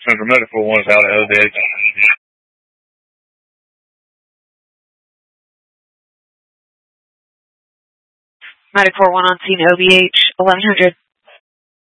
Central Medical 1 is out of OVH. Medical 1 on scene, OVH 1100.